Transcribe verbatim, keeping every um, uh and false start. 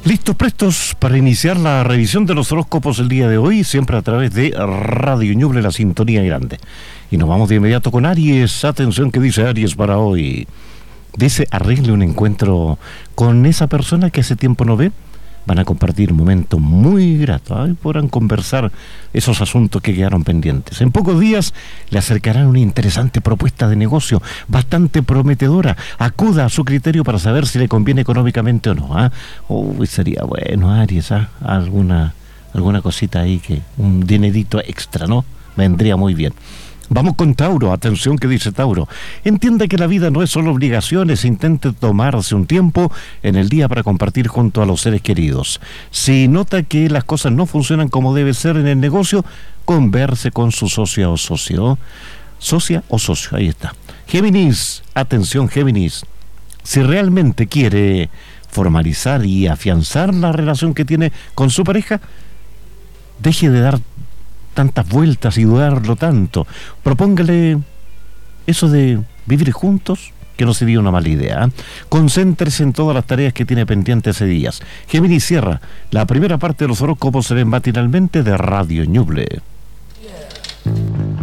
Listos, prestos para iniciar la revisión de los horóscopos el día de hoy, siempre a través de Radio Ñuble, la sintonía grande. Y nos vamos de inmediato con Aries. Atención, que dice Aries para hoy. Dice, arregle un encuentro con esa persona que hace tiempo no ve. Van a compartir momentos muy gratos, ¿eh? Podrán conversar esos asuntos que quedaron pendientes. En pocos días le acercarán una interesante propuesta de negocio, bastante prometedora. Acuda a su criterio para saber si le conviene económicamente o no. ¿eh? Uy, sería bueno, Aries, ¿eh? alguna, alguna cosita ahí, que un dinerito extra, ¿no? Vendría muy bien. Vamos con Tauro. Atención, que dice Tauro. Entiende que la vida no es solo obligaciones. Intente tomarse un tiempo en el día para compartir junto a los seres queridos. Si nota que las cosas no funcionan como debe ser en el negocio, converse con su socia o socio. Socia o socio, ahí está. Géminis. Atención, Géminis. Si realmente quiere formalizar y afianzar la relación que tiene con su pareja, deje de dar tantas vueltas y dudarlo tanto. Propóngale eso de vivir juntos, que no sería una mala idea. ¿eh? Concéntrese en todas las tareas que tiene pendientes ese día. Géminis cierra la primera parte de los horóscopos se ven matinalmente de Radio Ñuble.